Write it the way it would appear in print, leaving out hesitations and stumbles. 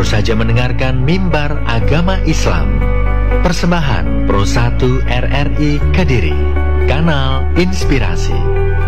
saja mendengarkan Mimbar Agama Islam. Persembahan Pro 1 RRI Kediri, Kanal Inspirasi.